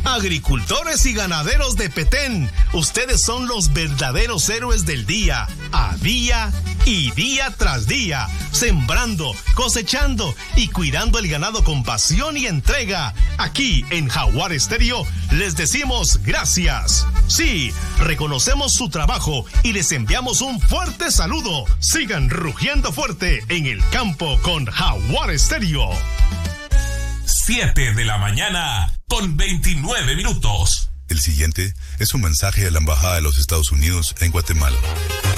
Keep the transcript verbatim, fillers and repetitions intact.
Agricultores y ganaderos de Petén, ustedes son los verdaderos héroes del día, a día y día tras día, sembrando, cosechando y cuidando el ganado con pasión y entrega. Aquí en Jaguar Estéreo les decimos gracias. Sí, reconocemos su trabajo y les enviamos un fuerte saludo. Sigan rugiendo fuerte en el campo con Jaguar Estéreo. siete de la mañana con veintinueve minutos. El siguiente es un mensaje de la Embajada de los Estados Unidos en Guatemala.